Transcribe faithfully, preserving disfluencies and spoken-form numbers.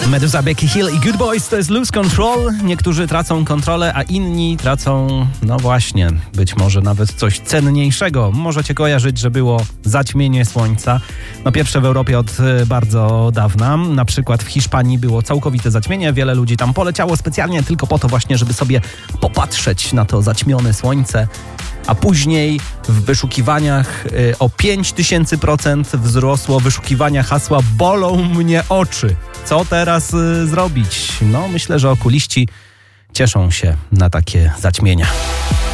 Meduza, Becky Hill i Good Boys to jest Lose Control. Niektórzy tracą kontrolę, a inni tracą, no właśnie, być może nawet coś cenniejszego. Możecie kojarzyć, że było zaćmienie słońca. No pierwsze w Europie od bardzo dawna. Na przykład w Hiszpanii było całkowite zaćmienie. Wiele ludzi tam poleciało specjalnie tylko po to właśnie, żeby sobie popatrzeć na to zaćmione słońce. A później w wyszukiwaniach o pięć tysięcy procent wzrosło wyszukiwania hasła "bolą mnie oczy". Co teraz y, zrobić? No myślę, że okuliści cieszą się na takie zaćmienia.